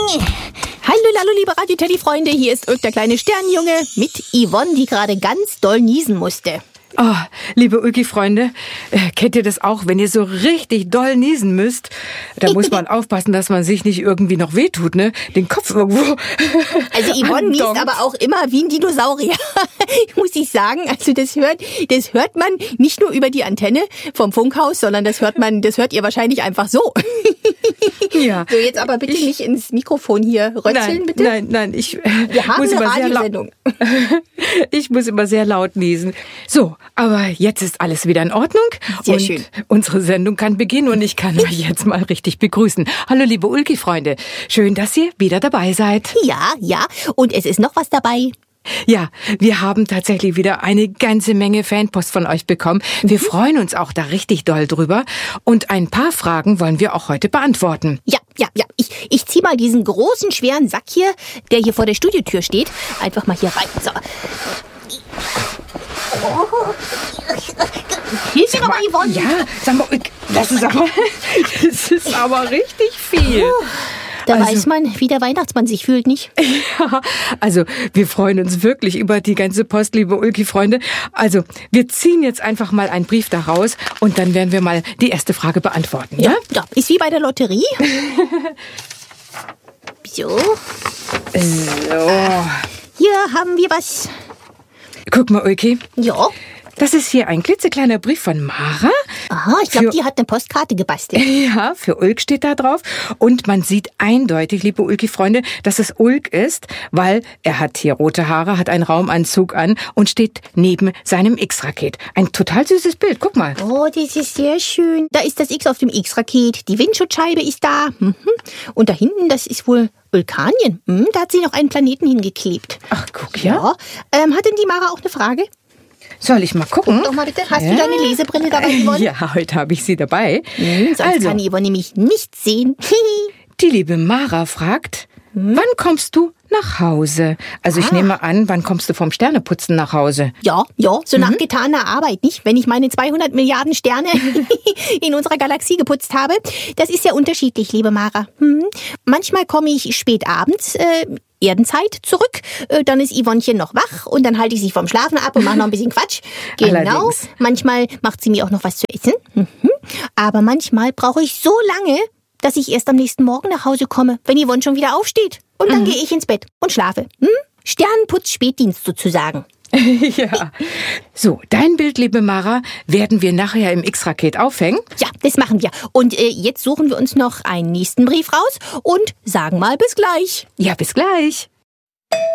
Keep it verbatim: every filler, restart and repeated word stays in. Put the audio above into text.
Hallo, hallo, liebe Radio-Teddy-Freunde, hier ist Ulk, der kleine Sternjunge, mit Yvonne, die gerade ganz doll niesen musste. Oh, liebe Ulki-Freunde, äh, kennt ihr das auch, wenn ihr so richtig doll niesen müsst? Da muss man aufpassen, dass man sich nicht irgendwie noch wehtut, ne? Den Kopf irgendwo. Also Yvonne niest aber auch immer wie ein Dinosaurier, muss ich sagen. Also das hört, das hört man nicht nur über die Antenne vom Funkhaus, sondern das hört man, das hört ihr wahrscheinlich einfach so. Ja. So, jetzt aber bitte ich, nicht ins Mikrofon hier rötzeln, nein, bitte. Nein, nein, ich Wir haben muss eine immer sehr Radiosendung. Ich muss immer sehr laut niesen. So, aber jetzt ist alles wieder in Ordnung. Sehr und schön. Unsere Sendung kann beginnen und ich kann euch jetzt mal richtig begrüßen. Hallo, liebe Ulki-Freunde. Schön, dass ihr wieder dabei seid. Ja, ja. Und es ist noch was dabei. Ja, wir haben tatsächlich wieder eine ganze Menge Fanpost von euch bekommen. Wir mhm. freuen uns auch da richtig doll drüber. Und ein paar Fragen wollen wir auch heute beantworten. Ja, ja, ja. Ich, ich zieh mal diesen großen, schweren Sack hier, der hier vor der Studiotür steht, einfach mal hier rein. So. Oh. Hilf mir doch mal, Yvonne. Ja, sag mal, das ist aber, das ist aber richtig viel. Da also, weiß man, wie der Weihnachtsmann sich fühlt, nicht? Ja, also wir freuen uns wirklich über die ganze Post, liebe Ulki-Freunde. Also wir ziehen jetzt einfach mal einen Brief da raus und dann werden wir mal die erste Frage beantworten. Ja, ja, ja. Ist wie bei der Lotterie. So. So. Hier haben wir was. Guck mal, Ulki. Ja. Das ist hier ein klitzekleiner Brief von Mara. Aha, ich glaube, die hat eine Postkarte gebastelt. Ja, für Ulk steht da drauf. Und man sieht eindeutig, liebe Ulki-Freunde, dass es Ulk ist, weil er hat hier rote Haare, hat einen Raumanzug an und steht neben seinem X-Raket. Ein total süßes Bild, guck mal. Oh, das ist sehr schön. Da ist das X auf dem X-Raket, die Windschutzscheibe ist da. Mhm. Und da hinten, das ist wohl Vulkanien. Mhm, da hat sie noch einen Planeten hingeklebt. Ach, guck, ja. ja. Ähm, hat denn die Mara auch eine Frage? Soll ich mal gucken? Guck doch mal bitte. Hast ja. du deine Lesebrille dabei, Yvonne? Ja, heute habe ich sie dabei. Hm, sonst also, kann Yvonne nämlich nichts sehen. Die liebe Mara fragt, hm? wann kommst du nach Hause? Also ich ah. nehme an, wann kommst du vom Sterneputzen nach Hause? Ja, ja, so mhm. nach getaner Arbeit, nicht? Wenn ich meine zweihundert Milliarden Sterne in unserer Galaxie geputzt habe. Das ist ja unterschiedlich, liebe Mara. Hm. Manchmal komme ich spät abends, äh, Erdenzeit zurück, dann ist Yvonnechen noch wach und dann halte ich sie vom Schlafen ab und mache noch ein bisschen Quatsch. Genau. Allerdings. Manchmal macht sie mir auch noch was zu essen. Mhm. Aber manchmal brauche ich so lange, dass ich erst am nächsten Morgen nach Hause komme, wenn Yvonne schon wieder aufsteht. Und dann mhm. gehe ich ins Bett und schlafe. Hm? Sternenputz-Spätdienst sozusagen. Ja. So, dein Bild, liebe Mara, werden wir nachher im X-Raket aufhängen. Ja, das machen wir. Und äh, jetzt suchen wir uns noch einen nächsten Brief raus und sagen mal bis gleich. Ja, bis gleich.